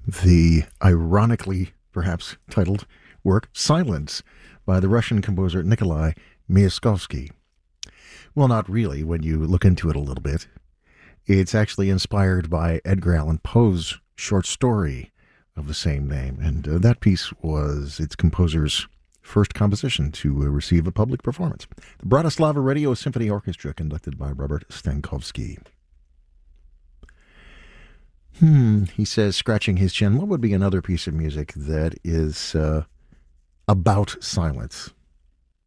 the ironically perhaps titled work Silence by the Russian composer Nikolai Myaskovsky. Well, not really when you look into it a little bit. It's actually inspired by Edgar Allan Poe's short story of the same name, and that piece was its composer's first composition to receive a public performance. The Bratislava Radio Symphony Orchestra, conducted by Robert Stankovsky. He says, scratching his chin, what would be another piece of music that is about silence?